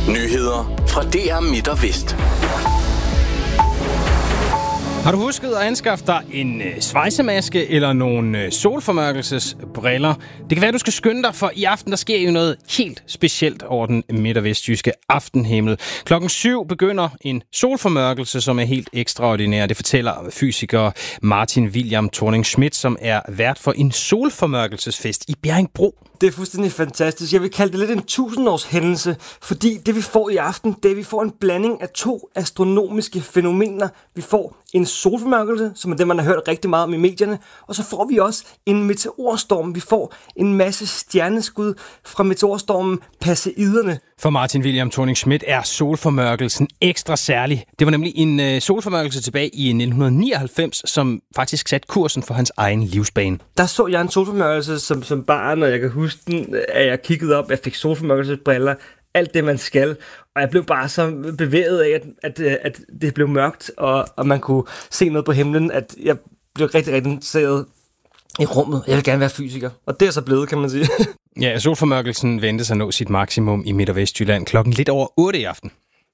Nyheder fra DR Midt og Vest. Har du husket at anskaffe dig en svejsemaske eller nogle solformørkelsesbriller? Det kan være, du skal skynde dig, for i aften der sker jo noget helt specielt over den midt- og vestjyske aftenhimmel. 7:00 begynder en solformørkelse, som er helt ekstraordinær. Det fortæller fysiker Martin William Thorning-Schmidt, som er vært for en solformørkelsesfest i Bjerringbro. Det er fuldstændig fantastisk. Jeg vil kalde det lidt en 1000-års hændelse, fordi det vi får i aften, det er, at vi får en blanding af to astronomiske fænomener. Vi får en solformørkelse, som er det, man har hørt rigtig meget om i medierne, og så får vi også en meteorstorm. Vi får en masse stjerneskud fra meteorstormen Perseiderne. For Martin William Thorning-Schmidt er solformørkelsen ekstra særlig. Det var nemlig en solformørkelse tilbage i 1999, som faktisk satte kursen for hans egen livsbane. Der så jeg en solformørkelse som barn, og jeg kan huske den, at jeg kiggede op, jeg fik solformørkelsesbriller, alt det man skal, og jeg blev bare så bevæget af, at det blev mørkt, og man kunne se noget på himlen, at jeg blev rigtig, rigtig interesseret i rummet. Jeg vil gerne være fysiker, og det er så blevet, kan man sige. Ja, solformørkelsen ventes at nå sit maksimum i Midt- og Vestjylland klokken lidt over 8 i aften.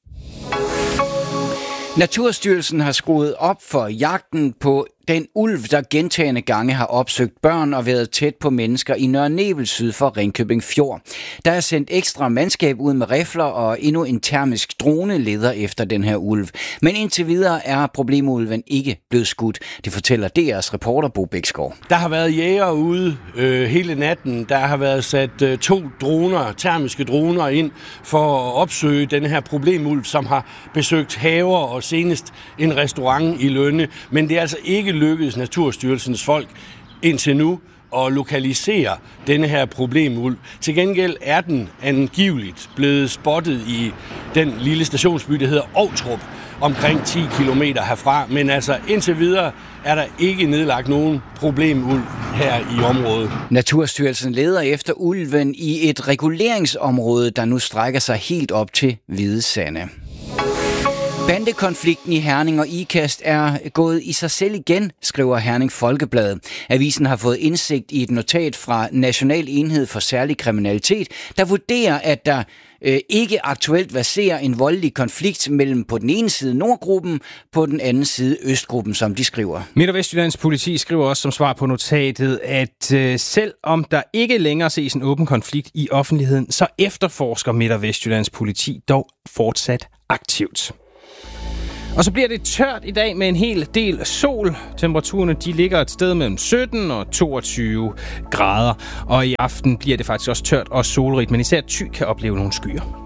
Naturstyrelsen har skruet op for jagten på den ulv, der gentagne gange har opsøgt børn og været tæt på mennesker i Nørre Nebel syd for Ringkøbing Fjord. Der er sendt ekstra mandskab ud med rifler, og endnu en termisk drone leder efter den her ulv. Men indtil videre er problemulven ikke blevet skudt. Det fortæller DR's reporter Bo Bæksgaard. Der har været jægere ude hele natten. Der har været sat 2 droner, termiske droner ind for at opsøge den her problemulv, som har besøgt haver og senest en restaurant i Lønne. Men det er altså ikke lykkedes Naturstyrelsens folk indtil nu at lokalisere denne her problemulv. Til gengæld er den angiveligt blevet spottet i den lille stationsby, der hedder Ovtrup, omkring 10 kilometer herfra. Men altså indtil videre er der ikke nedlagt nogen problemulv her i området. Naturstyrelsen leder efter ulven i et reguleringsområde, der nu strækker sig helt op til Hvide Sande. Bandekonflikten i Herning og Ikast er gået i sig selv igen, skriver Herning Folkeblad. Avisen har fået indsigt i et notat fra National Enhed for Særlig Kriminalitet, der vurderer, at der ikke aktuelt verserer en voldelig konflikt mellem på den ene side Nordgruppen, på den anden side Østgruppen, som de skriver. Midt- og Vestjyllands politi skriver også som svar på notatet, at selv om der ikke længere ses en åben konflikt i offentligheden, så efterforsker Midt- og Vestjyllands politi dog fortsat aktivt. Og så bliver det tørt i dag med en hel del sol. Temperaturerne de ligger et sted mellem 17 og 22 grader. Og i aften bliver det faktisk også tørt og solrigt, men især Thy kan opleve nogle skyer.